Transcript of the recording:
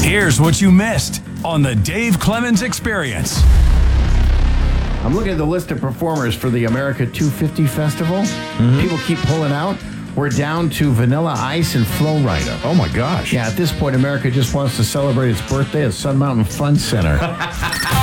Here's what you missed on the Dave Clemens Experience. I'm looking at the list of performers for the America 250 Festival. People keep pulling out. We're down to Vanilla Ice and Flo Rida. Oh, my gosh. Yeah, at this point, America just wants to celebrate its birthday at Sun Mountain Fun Center.